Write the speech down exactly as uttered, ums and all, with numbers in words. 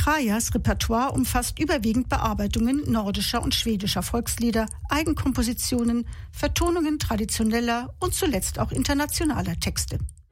Krajas Repertoire umfasst überwiegend Bearbeitungen nordischer und schwedischer Volkslieder, Eigenkompositionen, Vertonungen traditioneller und zuletzt auch internationaler Texte.